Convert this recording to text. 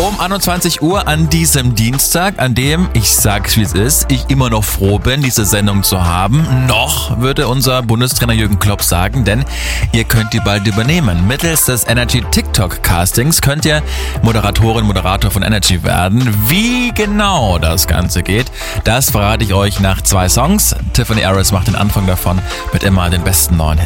um 21 Uhr an diesem Dienstag, an dem, ich sag's wie es ist, ich immer noch froh bin, diese Sendung zu haben. Noch, würde unser Bundestrainer Jürgen Klopp sagen, denn ihr könnt die bald übernehmen. Mittels des Energy TikTok Castings könnt ihr Moderator von Energy werden. Wie genau das Ganze geht, das verrate ich euch nach 2 Songs. Tiffany Harris macht den Anfang davon mit immer den besten neuen Hits.